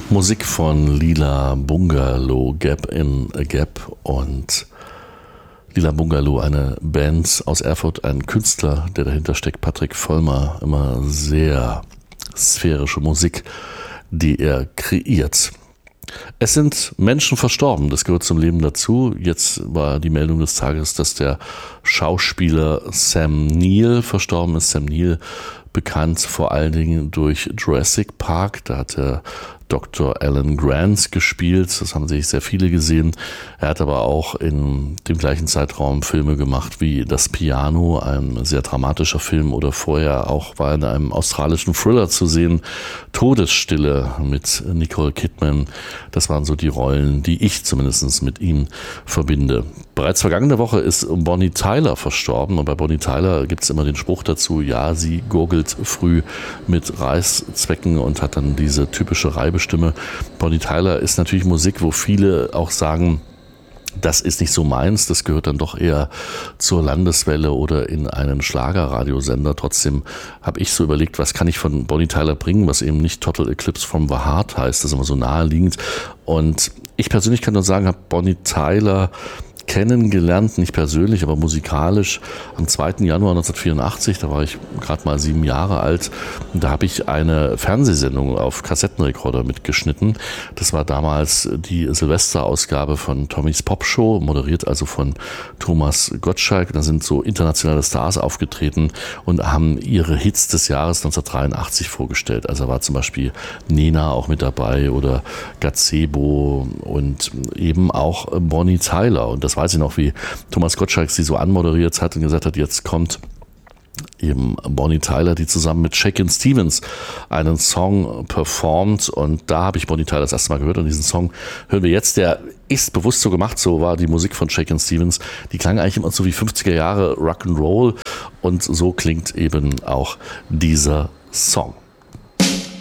Musik von Lila Bungalow, Gap in a Gap. Und Lila Bungalow, eine Band aus Erfurt, ein Künstler, der dahinter steckt, Patrick Vollmer, immer sehr sphärische Musik, die er kreiert. Es sind Menschen verstorben, das gehört zum Leben dazu. Jetzt war die Meldung des Tages, dass der Schauspieler Sam Neill verstorben ist. Sam Neill, bekannt vor allen Dingen durch Jurassic Park, da hat er Dr. Alan Grant gespielt, das haben sich sehr viele gesehen. Er hat aber auch in dem gleichen Zeitraum Filme gemacht wie Das Piano, ein sehr dramatischer Film, oder vorher auch war in einem australischen Thriller zu sehen, Todesstille mit Nicole Kidman. Das waren so die Rollen, die ich zumindest mit ihm verbinde. Bereits vergangene Woche ist Bonnie Tyler verstorben, und bei Bonnie Tyler gibt es immer den Spruch dazu, ja, sie gurgelt früh mit Reißzwecken und hat dann diese typische Reibestimme. Bonnie Tyler ist natürlich Musik, wo viele auch sagen, das ist nicht so meins, das gehört dann doch eher zur Landeswelle oder in einen Schlagerradiosender. Trotzdem habe ich so überlegt, was kann ich von Bonnie Tyler bringen, was eben nicht Total Eclipse from the Heart heißt, das ist immer so naheliegend. Und ich persönlich kann nur sagen, habe Bonnie Tyler kennengelernt, nicht persönlich, aber musikalisch am 2. Januar 1984, da war ich gerade mal 7 Jahre alt, und da habe ich eine Fernsehsendung auf Kassettenrekorder mitgeschnitten. Das war damals die Silvesterausgabe von Tommys Popshow, moderiert also von Thomas Gottschalk. Da sind so internationale Stars aufgetreten und haben ihre Hits des Jahres 1983 vorgestellt. Also war zum Beispiel Nena auch mit dabei oder Gazebo und eben auch Bonnie Tyler. Und das weiß ich noch, wie Thomas Gottschalk sie so anmoderiert hat und gesagt hat, jetzt kommt eben Bonnie Tyler, die zusammen mit Shakin' Stevens einen Song performt, und da habe ich Bonnie Tyler das erste Mal gehört, und diesen Song hören wir jetzt. Der ist bewusst so gemacht, so war die Musik von Shakin' Stevens, die klang eigentlich immer so wie 50er Jahre Rock'n'Roll, und so klingt eben auch dieser Song.